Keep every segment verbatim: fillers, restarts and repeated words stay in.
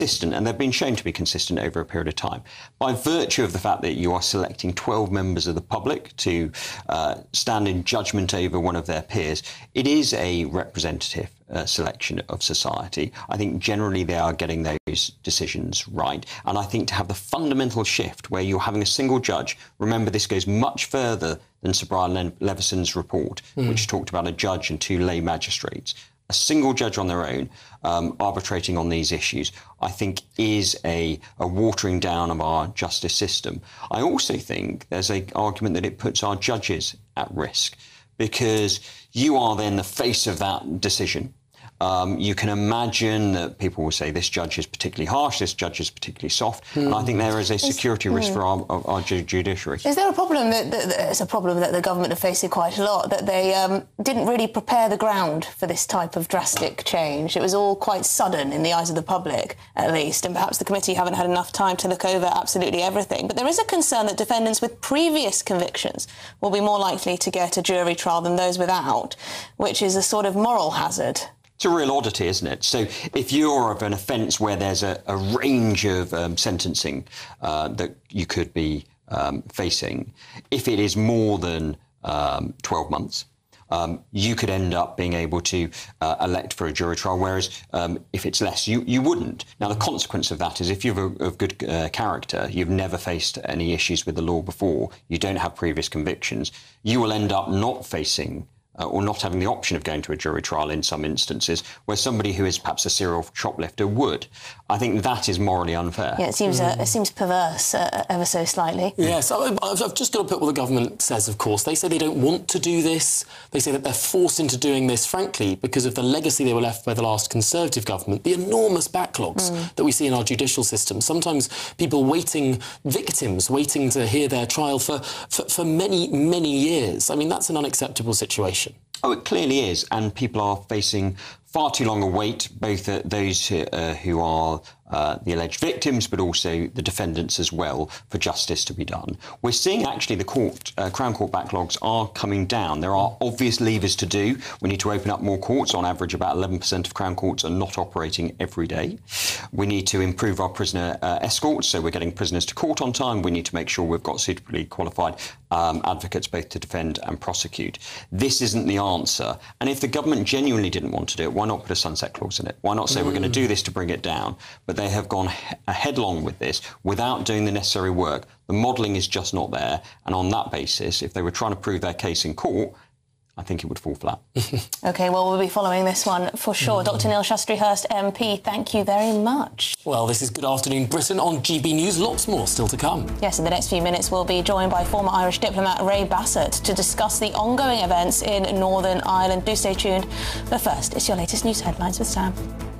consistent, and they've been shown to be consistent over a period of time. By virtue of the fact that you are selecting twelve members of the public to uh, stand in judgment over one of their peers, it is a representative uh, selection of society. I think generally they are getting those decisions right. And I think to have the fundamental shift where you're having a single judge, remember this goes much further than Sir Brian Le- Levison's report, mm. which talked about a judge and two lay magistrates. A single judge on their own, um, arbitrating on these issues, I think is a, a watering down of our justice system. I also think there's an argument that it puts our judges at risk, because you are then the face of that decision. Um, you can imagine that people will say this judge is particularly harsh, this judge is particularly soft, mm. and I think there is a security is, risk mm. for our, our, our judiciary. Is there a problem that, that, that it's a problem that the government are facing quite a lot, that they um, didn't really prepare the ground for this type of drastic change? It was all quite sudden in the eyes of the public, at least, and perhaps the committee haven't had enough time to look over absolutely everything. But there is a concern that defendants with previous convictions will be more likely to get a jury trial than those without, which is a sort of moral hazard. It's a real oddity, isn't it? So if you're of an offence where there's a, a range of um, sentencing uh, that you could be um, facing, if it is more than um, twelve months, um, you could end up being able to uh, elect for a jury trial, whereas um, if it's less, you, you wouldn't. Now, the consequence of that is if you're of, of good uh, character, you've never faced any issues with the law before, you don't have previous convictions, you will end up not facing Uh, or not having the option of going to a jury trial in some instances, where somebody who is perhaps a serial shoplifter would. I think that is morally unfair. Yeah, it seems mm. uh, it seems perverse uh, ever so slightly. Yes, I've, I've just got to put what the government says, of course. They say they don't want to do this. They say that they're forced into doing this, frankly, because of the legacy they were left by the last Conservative government, the enormous backlogs mm. that we see in our judicial system. Sometimes people waiting, victims waiting to hear their trial for, for, for many, many years. I mean, that's an unacceptable situation. Oh, it clearly is, and people are facing far too long a wait, both uh, those who, uh, who are uh, the alleged victims, but also the defendants as well, for justice to be done. We're seeing actually the court, uh, Crown Court backlogs are coming down. There are obvious levers to do. We need to open up more courts. On average, about eleven percent of Crown Courts are not operating every day. We need to improve our prisoner uh, escorts, so we're getting prisoners to court on time. We need to make sure we've got suitably qualified um, advocates both to defend and prosecute. This isn't the answer. And if the government genuinely didn't want to do it, why not put a sunset clause in it? Why not say mm. we're going to do this to bring it down? But they have gone he- headlong with this without doing the necessary work. The modelling is just not there. And on that basis, if they were trying to prove their case in court, I think it would fall flat. OK, well, we'll be following this one for sure. Mm. Doctor Neil Shastri-Hurst, M P, thank you very much. Well, this is Good Afternoon Britain on G B News. Lots more still to come. Yes, in the next few minutes, we'll be joined by former Irish diplomat Ray Bassett to discuss the ongoing events in Northern Ireland. Do stay tuned. But first, it's your latest news headlines with Sam.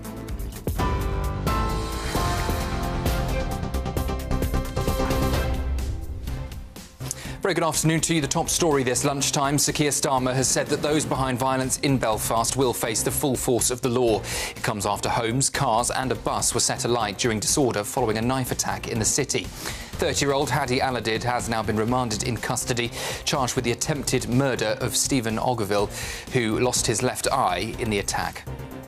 Very good afternoon to you. The top story this lunchtime. Sir Keir Starmer has said that those behind violence in Belfast will face the full force of the law. It comes after homes, cars and a bus were set alight during disorder following a knife attack in the city. thirty-year-old Hadi Aladid has now been remanded in custody, charged with the attempted murder of Stephen Ogilvie, who lost his left eye in the attack.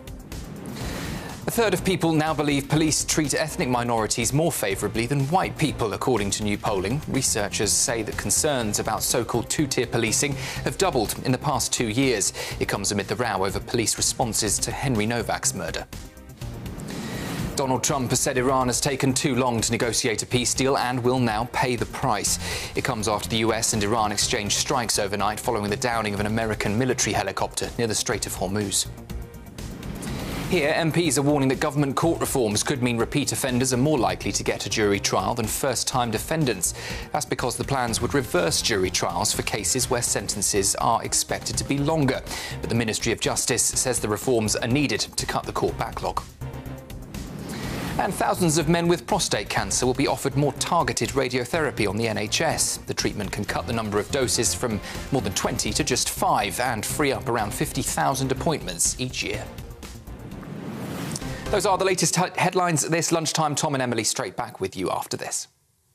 A third of people now believe police treat ethnic minorities more favourably than white people, according to new polling. Researchers say that concerns about so-called two-tier policing have doubled in the past two years. It comes amid the row over police responses to Henry Novak's murder. Donald Trump has said Iran has taken too long to negotiate a peace deal and will now pay the price. It comes after the U S and Iran exchanged strikes overnight following the downing of an American military helicopter near the Strait of Hormuz. Here, M Ps are warning that government court reforms could mean repeat offenders are more likely to get a jury trial than first-time defendants. That's because the plans would reverse jury trials for cases where sentences are expected to be longer. But the Ministry of Justice says the reforms are needed to cut the court backlog. And thousands of men with prostate cancer will be offered more targeted radiotherapy on the N H S. The treatment can cut the number of doses from more than twenty to just five and free up around fifty thousand appointments each year. Those are the latest he- headlines this lunchtime. Tom and Emily straight back with you after this.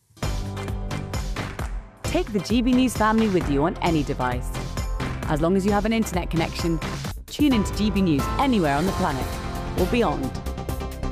Take the G B News family with you on any device. As long as you have an internet connection, tune into G B News anywhere on the planet or beyond.